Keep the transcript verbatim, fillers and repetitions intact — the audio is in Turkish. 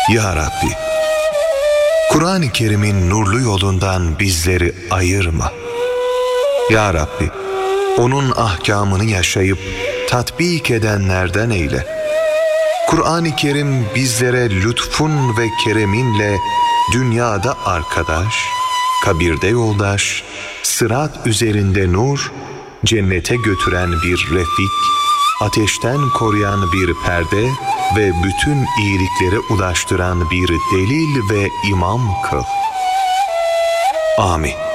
Ya Rabbi, Kur'an-ı Kerim'in nurlu yolundan bizleri ayırma. Ya Rabbi, onun ahkamını yaşayıp tatbik edenlerden eyle. Kur'an-ı Kerim bizlere lütfun ve kereminle dünyada arkadaş, kabirde yoldaş, sırat üzerinde nur, cennete götüren bir refik, ateşten koruyan bir perde ve bütün iyiliklere ulaştıran bir delil ve imam kıl. Amin.